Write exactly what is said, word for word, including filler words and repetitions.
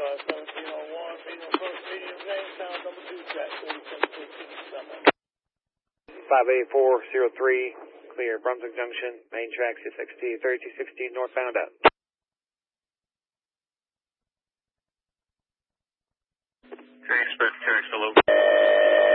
car seventeen oh one, medium approach, medium name, sound number two, track forty-seven fifteen, seven. five eight four zero three, clear Brunswick Junction, main track six X T, thirty-two sixteen northbound out. Okay, expect